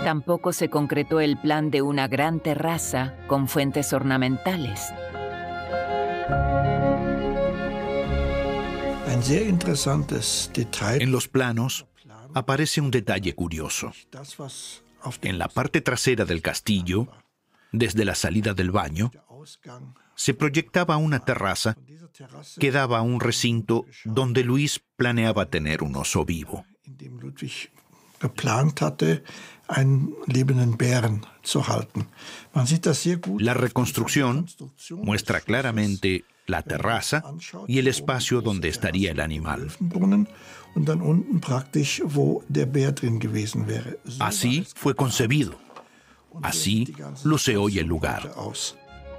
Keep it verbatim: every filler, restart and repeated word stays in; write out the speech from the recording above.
Tampoco se concretó el plan de una gran terraza con fuentes ornamentales. En los planos aparece un detalle curioso. En la parte trasera del castillo, desde la salida del baño, se proyectaba una terraza que daba a un recinto donde Luis planeaba tener un oso vivo. La reconstrucción muestra claramente la terraza y el espacio donde estaría el animal. Así fue concebido. Así luce hoy el lugar.